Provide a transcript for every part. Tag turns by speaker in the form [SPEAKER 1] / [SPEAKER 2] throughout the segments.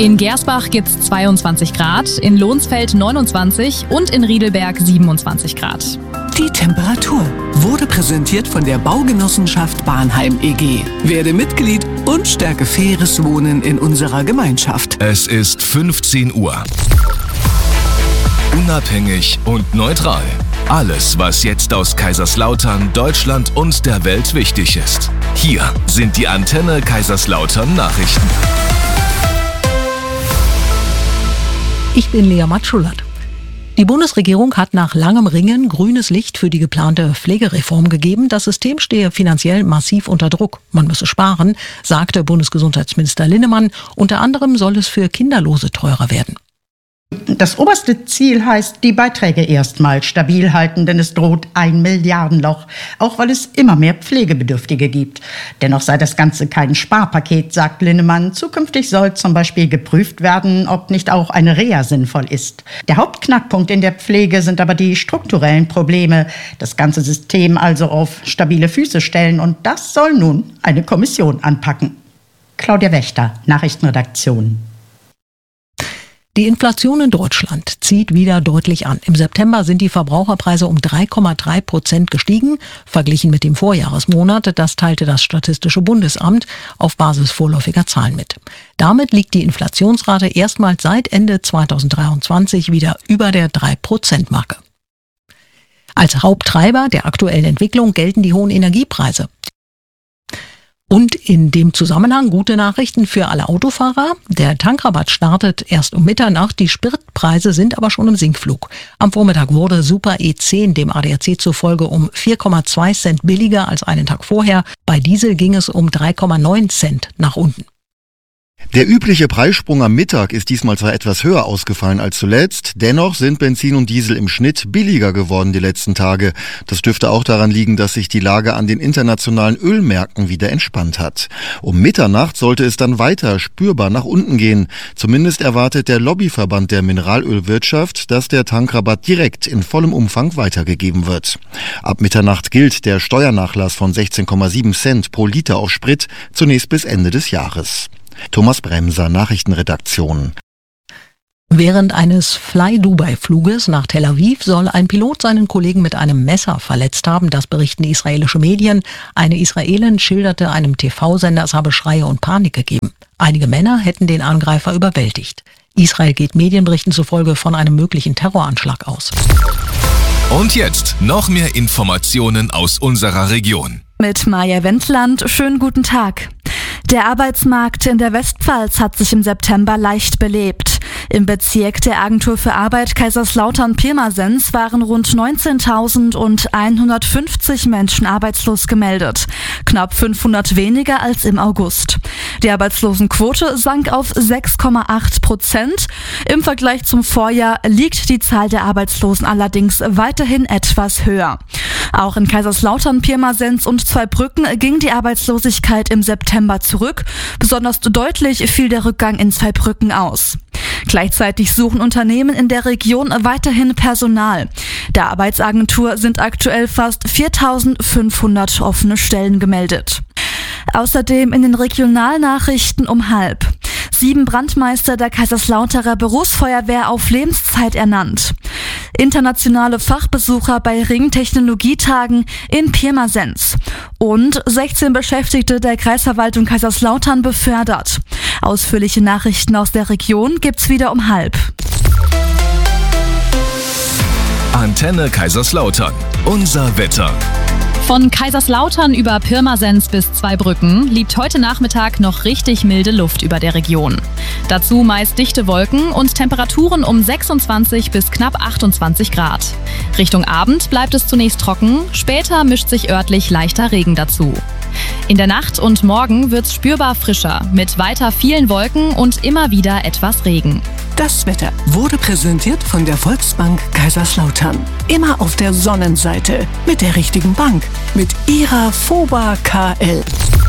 [SPEAKER 1] In Gersbach gibt's 22 Grad, in Lohnsfeld 29 und in Riedelberg 27 Grad.
[SPEAKER 2] Die Temperatur wurde präsentiert von der Baugenossenschaft Bahnheim e.G. Werde Mitglied und stärke faires Wohnen in unserer Gemeinschaft.
[SPEAKER 3] Es ist 15 Uhr. Unabhängig und neutral. Alles, was jetzt aus Kaiserslautern, Deutschland und der Welt wichtig ist. Hier sind die Antenne Kaiserslautern Nachrichten.
[SPEAKER 4] Ich bin Lea Matschulat. Die Bundesregierung hat nach langem Ringen grünes Licht für die geplante Pflegereform gegeben. Das System stehe finanziell massiv unter Druck. Man müsse sparen, sagte Bundesgesundheitsminister Linnemann. Unter anderem soll es für Kinderlose teurer werden.
[SPEAKER 5] Das oberste Ziel heißt, die Beiträge erstmal stabil halten, denn es droht ein Milliardenloch, auch weil es immer mehr Pflegebedürftige gibt. Dennoch sei das Ganze kein Sparpaket, sagt Linnemann. Zukünftig soll zum Beispiel geprüft werden, ob nicht auch eine Reha sinnvoll ist. Der Hauptknackpunkt in der Pflege sind aber die strukturellen Probleme. Das ganze System also auf stabile Füße stellen, und das soll nun eine Kommission anpacken. Claudia Wächter, Nachrichtenredaktion.
[SPEAKER 4] Die Inflation in Deutschland zieht wieder deutlich an. Im September sind die Verbraucherpreise um 3,3% gestiegen, verglichen mit dem Vorjahresmonat. Das teilte das Statistische Bundesamt auf Basis vorläufiger Zahlen mit. Damit liegt die Inflationsrate erstmals seit Ende 2023 wieder über der 3%-Marke. Als Haupttreiber der aktuellen Entwicklung gelten die hohen Energiepreise. Und in dem Zusammenhang gute Nachrichten für alle Autofahrer. Der Tankrabatt startet erst um Mitternacht. Die Spritpreise sind aber schon im Sinkflug. Am Vormittag wurde Super E10 dem ADAC zufolge um 4,2 Cent billiger als einen Tag vorher. Bei Diesel ging es um 3,9 Cent nach unten.
[SPEAKER 6] Der übliche Preissprung am Mittag ist diesmal zwar etwas höher ausgefallen als zuletzt, dennoch sind Benzin und Diesel im Schnitt billiger geworden die letzten Tage. Das dürfte auch daran liegen, dass sich die Lage an den internationalen Ölmärkten wieder entspannt hat. Um Mitternacht sollte es dann weiter spürbar nach unten gehen. Zumindest erwartet der Lobbyverband der Mineralölwirtschaft, dass der Tankrabatt direkt in vollem Umfang weitergegeben wird. Ab Mitternacht gilt der Steuernachlass von 16,7 Cent pro Liter auf Sprit zunächst bis Ende des Jahres. Thomas Bremser, Nachrichtenredaktion.
[SPEAKER 4] Während eines Fly-Dubai-Fluges nach Tel Aviv soll ein Pilot seinen Kollegen mit einem Messer verletzt haben. Das berichten israelische Medien. Eine Israelin schilderte einem TV-Sender, es habe Schreie und Panik gegeben. Einige Männer hätten den Angreifer überwältigt. Israel geht Medienberichten zufolge von einem möglichen Terroranschlag aus.
[SPEAKER 3] Und jetzt noch mehr Informationen aus unserer Region.
[SPEAKER 7] Mit Maja Wendland, schönen guten Tag. Der Arbeitsmarkt in der Westpfalz hat sich im September leicht belebt. Im Bezirk der Agentur für Arbeit Kaiserslautern-Pirmasens waren rund 19.150 Menschen arbeitslos gemeldet. Knapp 500 weniger als im August. Die Arbeitslosenquote sank auf 6,8%. Im Vergleich zum Vorjahr liegt die Zahl der Arbeitslosen allerdings weiterhin etwas höher. Auch in Kaiserslautern-Pirmasens und Zweibrücken ging die Arbeitslosigkeit im September zurück. Besonders deutlich fiel der Rückgang in Zweibrücken aus. Gleichzeitig suchen Unternehmen in der Region weiterhin Personal. Der Arbeitsagentur sind aktuell fast 4.500 offene Stellen gemeldet. Außerdem in den Regionalnachrichten um 12:30. 7 Brandmeister der Kaiserslauterer Berufsfeuerwehr auf Lebenszeit ernannt. Internationale Fachbesucher bei Ringtechnologietagen in Pirmasens. Und 16 Beschäftigte der Kreisverwaltung Kaiserslautern befördert. Ausführliche Nachrichten aus der Region gibt's wieder um 12:30.
[SPEAKER 3] Antenne Kaiserslautern. Unser Wetter.
[SPEAKER 1] Von Kaiserslautern über Pirmasens bis Zweibrücken liegt heute Nachmittag noch richtig milde Luft über der Region. Dazu meist dichte Wolken und Temperaturen um 26 bis knapp 28 Grad. Richtung Abend bleibt es zunächst trocken, später mischt sich örtlich leichter Regen dazu. In der Nacht und morgen wird's spürbar frischer, mit weiter vielen Wolken und immer wieder etwas Regen.
[SPEAKER 2] Das Wetter wurde präsentiert von der Volksbank Kaiserslautern. Immer auf der Sonnenseite mit der richtigen Bank, mit ihrer FOBA KL.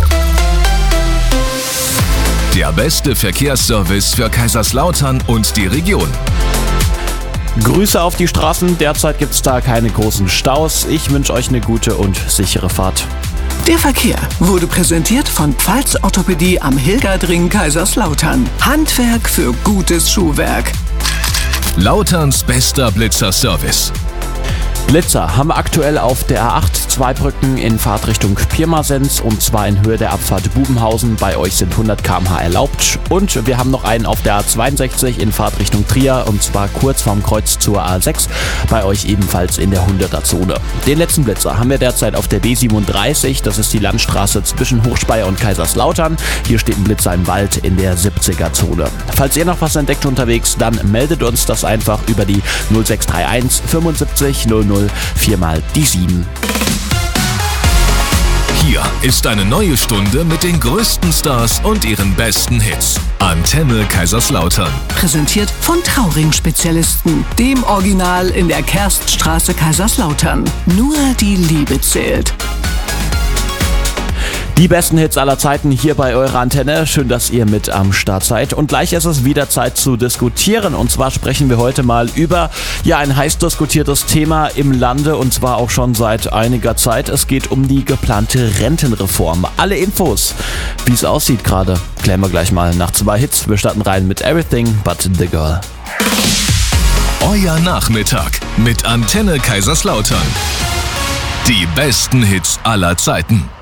[SPEAKER 3] Der beste Verkehrsservice für Kaiserslautern und die Region.
[SPEAKER 8] Grüße auf die Straßen, derzeit gibt's da keine großen Staus. Ich wünsche euch eine gute und sichere Fahrt.
[SPEAKER 2] Der Verkehr wurde präsentiert von Pfalz Orthopädie am Hilgerdring Kaiserslautern. Handwerk für gutes Schuhwerk.
[SPEAKER 3] Lauterns bester Blitzer-Service.
[SPEAKER 8] Blitzer haben wir aktuell auf der A8 2 Brücken in Fahrtrichtung Pirmasens und zwar in Höhe der Abfahrt Bubenhausen. Bei euch sind 100 km/h erlaubt. Und wir haben noch einen auf der A62 in Fahrtrichtung Trier und zwar kurz vorm Kreuz zur A6. Bei euch ebenfalls in der 100er-Zone. Den letzten Blitzer haben wir derzeit auf der B37. Das ist die Landstraße zwischen Hochspeyer und Kaiserslautern. Hier steht ein Blitzer im Wald in der 70er-Zone. Falls ihr noch was entdeckt unterwegs, dann meldet uns das einfach über die 0631 75 00 4 mal die 7.
[SPEAKER 3] Hier ist eine neue Stunde mit den größten Stars und ihren besten Hits. Antenne Kaiserslautern.
[SPEAKER 2] Präsentiert von Trauring-Spezialisten, dem Original in der Kerststraße Kaiserslautern. Nur die Liebe zählt.
[SPEAKER 8] Die besten Hits aller Zeiten hier bei eurer Antenne. Schön, dass ihr mit am Start seid. Und gleich ist es wieder Zeit zu diskutieren. Und zwar sprechen wir heute mal über ein heiß diskutiertes Thema im Lande und zwar auch schon seit einiger Zeit. Es geht um die geplante Rentenreform. Alle Infos, wie es aussieht gerade, klären wir gleich mal nach 2 Hits. Wir starten rein mit Everything But the Girl.
[SPEAKER 3] Euer Nachmittag mit Antenne Kaiserslautern. Die besten Hits aller Zeiten.